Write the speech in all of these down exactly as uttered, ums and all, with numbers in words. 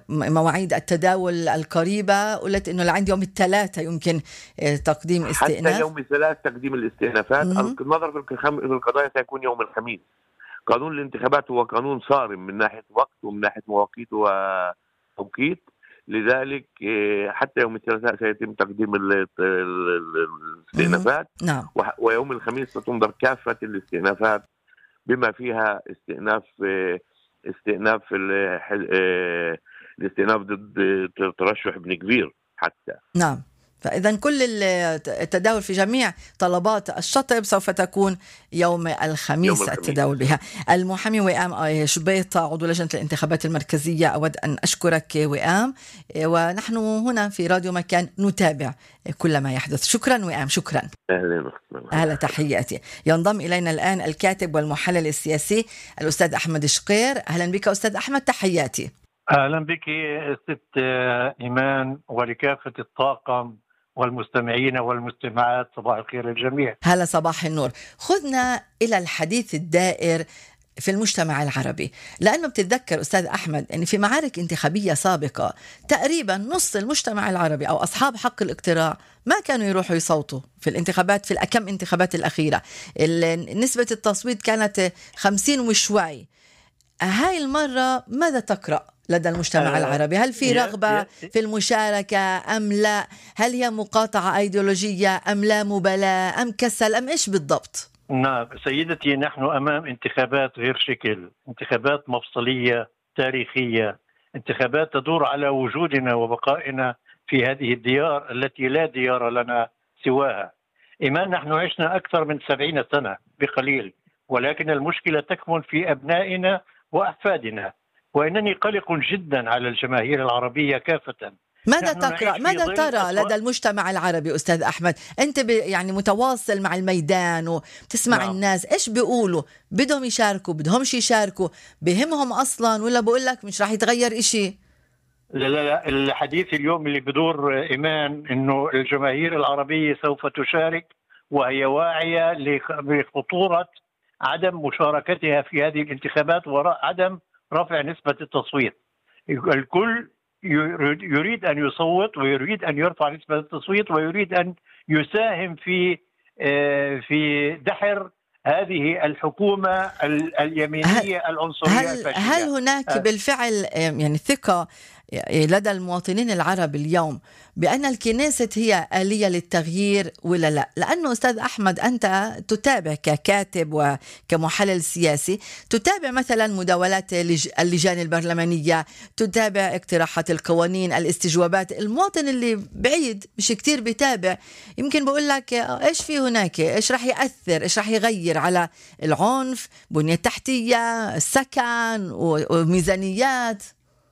مواعيد التداول القريبة، قلت إنه لعند يوم الثلاثة يمكن تقديم استئناف. حتى يوم الثلاث تقديم الاستئنافات. النظر في القضايا سيكون يوم الخميس. قانون الانتخابات هو قانون صارم من ناحية وقت ومن ناحية مواقيت وتوقيت، لذلك حتى يوم الثلاثاء سيتم تقديم الاستئنافات. نعم. ويوم الخميس ستنظر كافة الاستئنافات بما فيها استئناف استئناف الاستئناف ضد ترشح ابن كبير حتى. نعم. فإذا كل التداول في جميع طلبات الشطب سوف تكون يوم الخميس, يوم الخميس. التداول بها. المحامي وئام شبيطة عضو لجنة الانتخابات المركزية، أود أن أشكرك وئام، ونحن هنا في راديو مكان نتابع كل ما يحدث. شكرا وئام. شكرا. أهلا أهلا، تحياتي. ينضم إلينا الآن الكاتب والمحلل السياسي الأستاذ أحمد شقير. أهلا بك أستاذ أحمد، تحياتي. أهلا بك ست إيمان ولكافة الطاقم والمستمعين والمستمعات، صباح الخير للجميع. هلا صباح النور. خذنا إلى الحديث الدائر في المجتمع العربي، لأنه بتتذكر أستاذ أحمد أن في معارك انتخابية سابقة تقريبا نص المجتمع العربي أو أصحاب حق الاقتراع ما كانوا يروحوا يصوتوا في الانتخابات، في الأكم انتخابات الأخيرة نسبة التصويت كانت خمسين وشوي. هاي المرة ماذا تقرأ لدى المجتمع العربي؟ هل في رغبة في المشاركة أم لا؟ هل هي مقاطعة أيديولوجية أم لا مبالاة أم كسل أم إيش بالضبط؟ نعم سيدتي، نحن أمام انتخابات غير شكل، انتخابات مفصلية تاريخية، انتخابات تدور على وجودنا وبقائنا في هذه الديار التي لا ديار لنا سواها. إيمان، نحن عشنا أكثر من سبعين سنة بقليل، ولكن المشكلة تكمن في أبنائنا وأحفادنا، وإنني قلق جدا على الجماهير العربية كافة. ماذا تقرأ ماذا ترى لدى المجتمع العربي أستاذ أحمد؟ أنت يعني متواصل مع الميدان وتسمع نعم. الناس إيش بيقولوا؟ بدهم يشاركوا بدهمش يشاركوا؟ بهمهم أصلا ولا بقول لك مش راح يتغير إشي؟ لا لا لا الحديث اليوم اللي بدور إيمان إنه الجماهير العربية سوف تشارك، وهي واعية لخطورة عدم مشاركتها في هذه الانتخابات وراء عدم رفع نسبة التصويت. الكل يريد أن يصوت ويريد أن يرفع نسبة التصويت ويريد أن يساهم في في دحر هذه الحكومة اليمينية هل العنصرية هل, هل هناك بالفعل يعني ثقة لدى المواطنين العرب اليوم بأن الكنيسة هي آلية للتغيير ولا لا؟ لأنه أستاذ أحمد أنت تتابع ككاتب وكمحلل سياسي، تتابع مثلا مداولات اللجان البرلمانية، تتابع اقتراحات القوانين، الاستجوابات. المواطن اللي بعيد مش كتير بيتابع، يمكن بقول لك إيش في هناك، إيش راح يأثر، إيش راح يغير على العنف، بنية تحتية، السكن وميزانيات.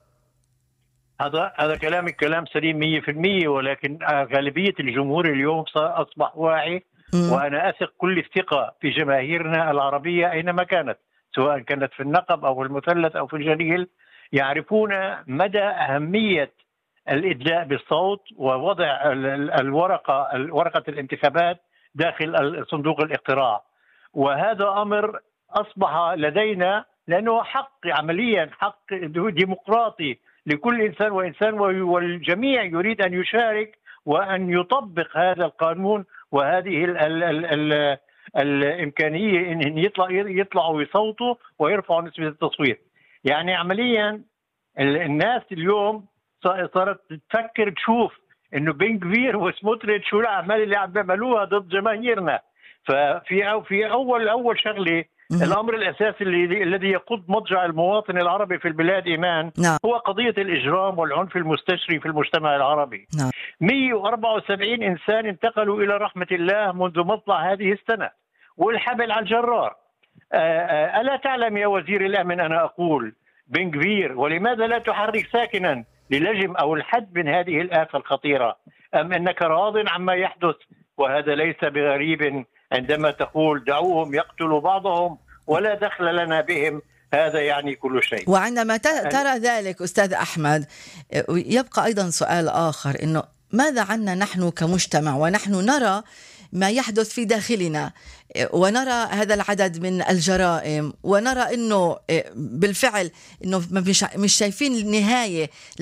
هذا هذا كلامك كلام سليم مية في المية، ولكن غالبية الجمهور اليوم أصبح واعي، وأنا أثق كل الثقة في جماهيرنا العربية أينما كانت، سواء كانت في النقب أو في المثلث أو في الجليل، يعرفون مدى أهمية الإدلاء بالصوت ووضع الورقة ورقة الانتخابات داخل صندوق الاقتراع. وهذا أمر أصبح لدينا لأنه حق، عمليا حق ديمقراطي لكل إنسان وإنسان، والجميع يريد أن يشارك وأن يطبق هذا القانون وهذه ال ال ال ال الإمكانية إن يطلع يطلعوا ويصوتوا ويرفعوا نسبة التصويت. يعني عمليا الناس اليوم صارت تفكر تشوف إنه بن كبير وسموتريتش شو الأعمال اللي عم بيعملوها ضد جماهيرنا. ففي أو في أول أول شغلة الأمر الأساسي اللي الذي يقود مضجع المواطن العربي في البلاد إيمان نعم. هو قضية الإجرام والعنف المستشري في المجتمع العربي. نعم. مئة وأربعة وسبعين إنسان انتقلوا إلى رحمة الله منذ مطلع هذه السنة، والحبل على الجرار. ألا تعلم يا وزير الأمن أنا أقول بن كبير، ولماذا لا تحرك ساكنا للجم أو الحد من هذه الآفة الخطيرة؟ أم أنك راض عما يحدث؟ وهذا ليس بغريب عندما تقول دعوهم يقتلوا بعضهم ولا دخل لنا بهم، هذا يعني كل شيء. وعندما ترى ذلك أستاذ أحمد، يبقى أيضا سؤال آخر، إنه ماذا عنا نحن كمجتمع ونحن نرى ما يحدث في داخلنا، ونرى هذا العدد من الجرائم، ونرى إنه بالفعل إنه مش شايفين النهاية